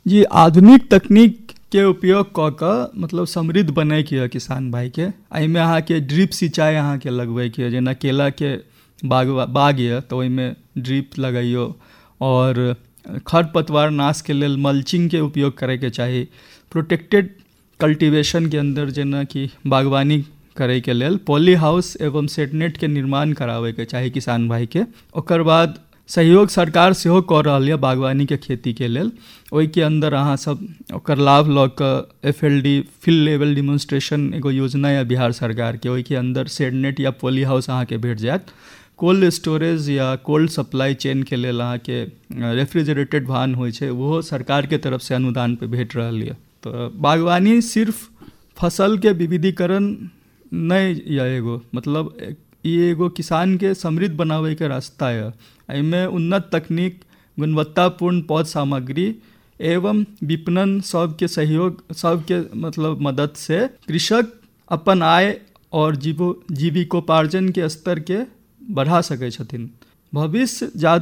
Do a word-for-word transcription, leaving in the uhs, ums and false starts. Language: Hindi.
जी, आधुनिक तकनीक के उपयोग कऽ कऽ मतलब समृद्ध बनैके यऽ किसान भाईके। एहिमे अहाँके ड्रिप सिंचाई अहाँके लगबैके यऽ, जेना केलाके बाग बाग यऽ तऽ ओहिमे ड्रिप लगैयौ, और खरपतवार नाशके लेल मल्चिंगके उपयोग करैके चाही। प्रोटेक्टेड कल्टिवेशनके अन्दर जेनाकि बागवानी करैके लेल पॉली हाउस एवं सेटनेटके निर्माण कराबैके चाही किसान भाईके। ओकर बाद सहयोग सरकार सेहो कऽ रहल यऽ बागवानीके खेतीके लेल। ओहिके अन्दर अहाँ सब ओकर लाभ लऽ कऽ F L D field level demonstration एगो योजना यऽ बिहार सरकारके, ओहिके अन्दर सेटनेट या पॉली हाउस अहाँके भेट जायत। कोल्ड स्टोरेज या कोल्ड सप्लाई चेनके लेल अहाँके रेफ्रिजरेटेड वाहन होइ छै, ओहो सरकारके तरफसँ अनुदान पे भेट रहल यऽ। तऽ बागवानी सिर्फ फसलके विविधीकरण नहि यऽ एगो, मतलब ई एगो किसानके समृद्ध बनाबैके रास्ता यऽ। एहिमे उन्नत तकनीक, गुणवत्तापूर्ण पौध सामग्री एवं विपणन सबके सहयोग, सबके मतलब मदद से कृषक अपन आय और जीवो जीविकोपार्जन के स्तर के बढ़ा सकै छथिन। भविष्य ज्यादा